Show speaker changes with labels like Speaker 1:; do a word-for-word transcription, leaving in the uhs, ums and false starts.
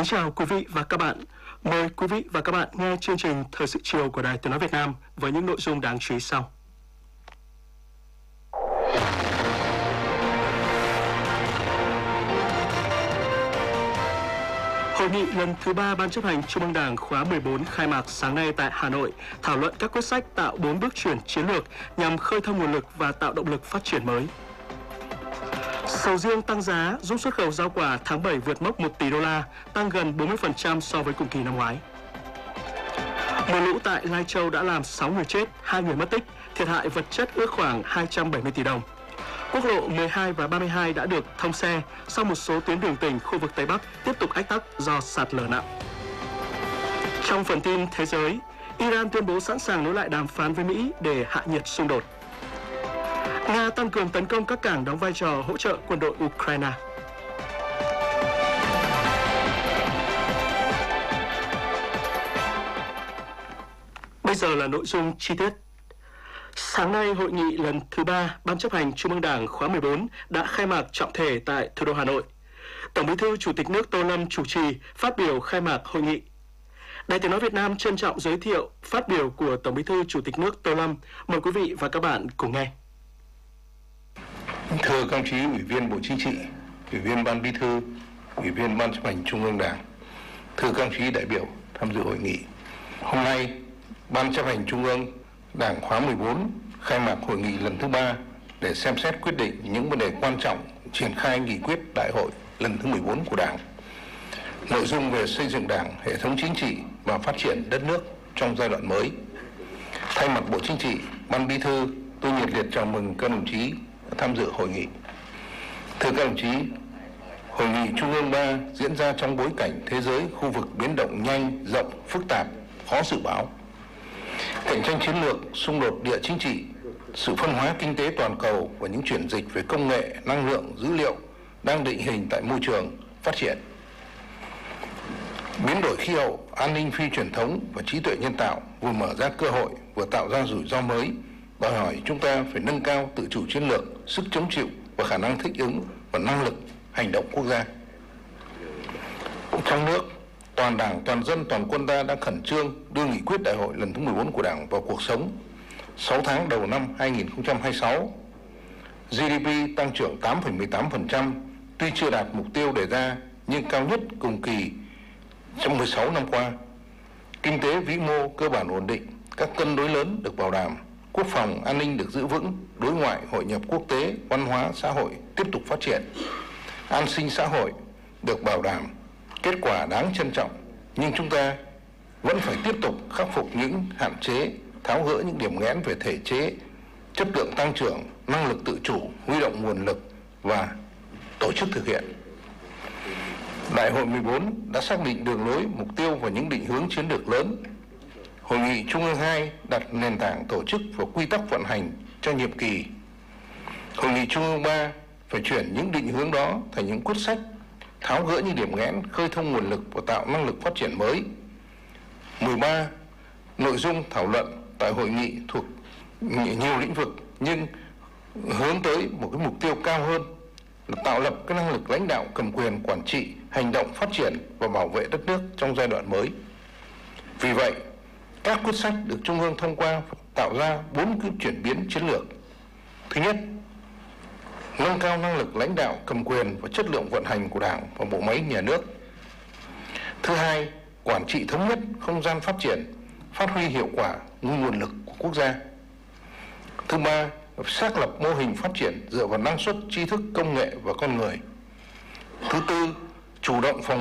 Speaker 1: Kính chào quý vị và các bạn. Mời quý vị và các bạn nghe chương trình Thời sự chiều của Đài Tiếng nói Việt Nam với những nội dung đáng chú ý sau. Hội nghị lần thứ ba Ban chấp hành Trung ương Đảng khóa mười bốn khai mạc sáng nay tại Hà Nội, thảo luận các quyết sách tạo bốn bước chuyển chiến lược nhằm khơi thông nguồn lực và tạo động lực phát triển mới. Sầu riêng tăng giá giúp xuất khẩu rau quả tháng bảy vượt mốc một tỷ đô la, tăng gần bốn mươi phần trăm so với cùng kỳ năm ngoái. Mưa lũ tại Lai Châu đã làm sáu người chết, hai người mất tích, thiệt hại vật chất ước khoảng hai trăm bảy mươi tỷ đồng. Quốc lộ mười hai và ba mươi hai đã được thông xe, sau một số tuyến đường tỉnh khu vực Tây Bắc tiếp tục ách tắc do sạt lở nặng. Trong phần tin thế giới, Iran tuyên bố sẵn sàng nối lại đàm phán với Mỹ để hạ nhiệt xung đột. Nga tăng cường tấn công các cảng đóng vai trò hỗ trợ quân đội Ukraine. Bây giờ là nội dung chi tiết. Sáng nay, hội nghị lần thứ ba Ban chấp hành Trung ương Đảng khóa mười bốn đã khai mạc trọng thể tại thủ đô Hà Nội. Tổng Bí thư Chủ tịch nước Tô Lâm chủ trì phát biểu khai mạc hội nghị. Đài Tiếng nói Việt Nam trân trọng giới thiệu phát biểu của Tổng Bí thư Chủ tịch nước Tô Lâm. Mời quý vị và các bạn cùng nghe.
Speaker 2: Thưa các đồng chí Ủy viên Bộ Chính trị, Ủy viên Ban Bí thư, Ủy viên Ban chấp hành Trung ương Đảng, thưa các đồng chí đại biểu tham dự hội nghị. Hôm nay, Ban chấp hành Trung ương Đảng khóa mười bốn khai mạc hội nghị lần thứ ba để xem xét quyết định những vấn đề quan trọng triển khai nghị quyết đại hội lần thứ mười bốn của Đảng. Nội dung về xây dựng Đảng, hệ thống chính trị và phát triển đất nước trong giai đoạn mới. Thay mặt Bộ Chính trị, Ban Bí thư, tôi nhiệt liệt chào mừng các đồng chí tham dự hội nghị. Thưa các đồng chí, hội nghị Trung ương ba diễn ra trong bối cảnh thế giới, khu vực biến động nhanh, rộng, phức tạp, khó dự báo. Cạnh tranh chiến lược, xung đột địa chính trị, sự phân hóa kinh tế toàn cầu và những chuyển dịch về công nghệ, năng lượng, dữ liệu đang định hình tại môi trường phát triển. Biến đổi khí hậu, an ninh phi truyền thống và trí tuệ nhân tạo vừa mở ra cơ hội vừa tạo ra rủi ro mới, đòi hỏi chúng ta phải nâng cao tự chủ chiến lược, sức chống chịu và khả năng thích ứng và năng lực hành động quốc gia. Trong nước, toàn Đảng, toàn dân, toàn quân ta đã khẩn trương đưa nghị quyết đại hội lần thứ mười bốn của Đảng vào cuộc sống. sáu tháng đầu năm hai nghìn không trăm hai mươi sáu, giê đê pê tăng trưởng tám phẩy mười tám phần trăm, tuy chưa đạt mục tiêu đề ra nhưng cao nhất cùng kỳ trong mười sáu năm qua. Kinh tế vĩ mô cơ bản ổn định, các cân đối lớn được bảo đảm, quốc phòng, an ninh được giữ vững, đối ngoại, hội nhập quốc tế, văn hóa, xã hội tiếp tục phát triển. An sinh xã hội được bảo đảm, kết quả đáng trân trọng, nhưng chúng ta vẫn phải tiếp tục khắc phục những hạn chế, tháo gỡ những điểm nghẽn về thể chế, chất lượng tăng trưởng, năng lực tự chủ, huy động nguồn lực và tổ chức thực hiện. Đại hội mười bốn đã xác định đường lối, mục tiêu và những định hướng chiến lược lớn. Hội nghị Trung ương hai đặt nền tảng tổ chức và quy tắc vận hành cho nhiệm kỳ. Hội nghị Trung ương ba phải chuyển những định hướng đó thành những quyết sách, tháo gỡ những điểm nghẽn, khơi thông nguồn lực và tạo năng lực phát triển mới. mười ba. Nội dung thảo luận tại hội nghị thuộc nhiều lĩnh vực nhưng hướng tới một cái mục tiêu cao hơn là tạo lập cái năng lực lãnh đạo, cầm quyền, quản trị, hành động, phát triển và bảo vệ đất nước trong giai đoạn mới. Vì vậy, các quyết sách được Trung ương thông qua tạo ra bốn cái chuyển biến chiến lược. Thứ nhất, nâng cao năng lực lãnh đạo, cầm quyền và chất lượng vận hành của Đảng và bộ máy nhà nước. Thứ hai, quản trị thống nhất không gian phát triển, phát huy hiệu quả nguồn lực của quốc gia. Thứ ba, xác lập mô hình phát triển dựa vào năng suất, tri thức, công nghệ và con người. Thứ tư, chủ động phòng